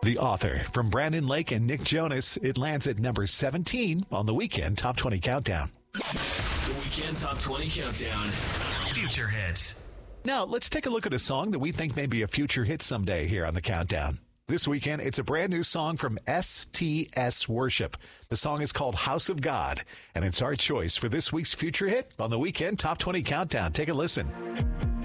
The Author from Brandon Lake and Nick Jonas. It lands at number 17 on the Weekend Top 20 Countdown. The Weekend Top 20 Countdown. Future hits. Now, let's take a look at a song that we think may be a future hit someday here on the Countdown. This weekend, it's a brand new song from STS Worship. The song is called House of God, and it's our choice for this week's future hit on the Weekend Top 20 Countdown. Take a listen.